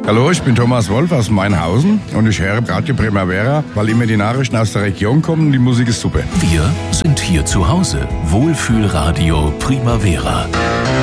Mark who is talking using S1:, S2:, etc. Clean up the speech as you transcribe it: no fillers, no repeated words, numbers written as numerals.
S1: Hallo, ich bin Thomas Wolf aus Mainhausen und ich höre Radio Primavera, weil immer die Nachrichten aus der Region kommen. Die Musik ist super.
S2: Wir sind hier zu Hause. Wohlfühlradio Primavera.